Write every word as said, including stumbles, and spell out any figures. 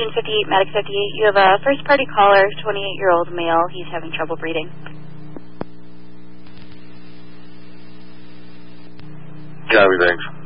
June fifty-eight, Medic fifty-eight. You have a first-party caller, twenty-eight-year-old male. He's having trouble breathing. Copy, thanks.